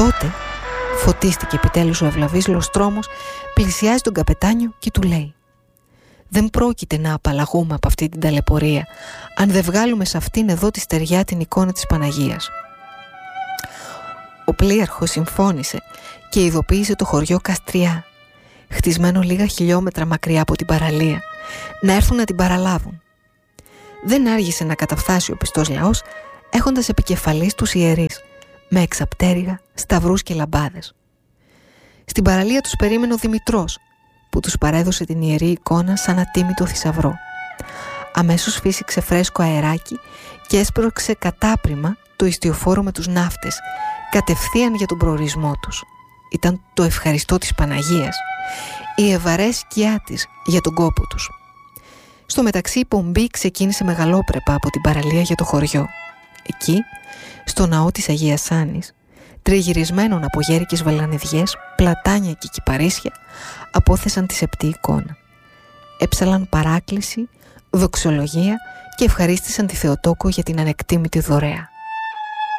Τότε φωτίστηκε επιτέλους ο ευλαβής λοστρόμος, πλησιάζει τον καπετάνιο και του λέει: «Δεν πρόκειται να απαλλαγούμε από αυτή την ταλαιπωρία αν δεν βγάλουμε σε αυτήν εδώ τη στεριά την εικόνα της Παναγίας». Ο πλοίαρχος συμφώνησε και ειδοποίησε το χωριό Καστριά, χτισμένο λίγα χιλιόμετρα μακριά από την παραλία, να έρθουν να την παραλάβουν. Δεν άργησε να καταφθάσει ο πιστός λαός, έχοντας επικεφαλής τους ιερείς, με εξαπτέρυγα, σταυρούς και λαμπάδες. Στην παραλία τους περίμενε ο Δημητρός, που τους παρέδωσε την ιερή εικόνα σαν ατίμητο θησαυρό. Αμέσως φύσηξε φρέσκο αεράκι και έσπρωξε κατάπρημα το ιστιοφόρο με τους ναύτες, κατευθείαν για τον προορισμό τους. Ήταν το ευχαριστώ της Παναγίας, η ευαρέ σκιά της για τον κόπο τους. Στο μεταξύ η πομπή ξεκίνησε μεγαλόπρεπα από την παραλία για το χωριό. Εκεί, στο ναό της Αγίας Άννης, τριγυρισμένων από γέρικες βελανιδιές, πλατάνια και κυπαρίσια, απόθεσαν τη σεπτή εικόνα. Έψαλαν παράκληση, δοξολογία και ευχαρίστησαν τη Θεοτόκο για την ανεκτήμητη δωρεά.